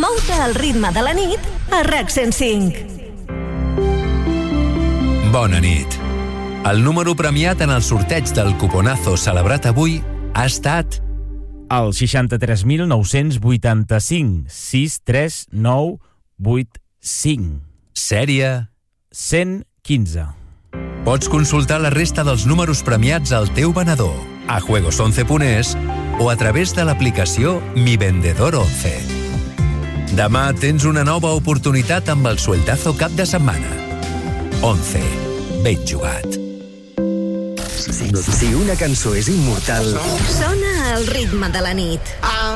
Mou-te al ritme de la nit a RAC 105. Bona nit. El número premiat en el sorteig del cuponazo celebrat avui ha estat el 63.985 63985. Sèrie 115. Pots consultar la resta dels números premiats al teu venedor, a juegos11.es o a través de l'aplicació Mi Vendedor 11. Demà tens una nova oportunitat amb el sueldazo cap de setmana. 11. Ben jugat. Si una cançó és immortal... Sona al ritme de la nit.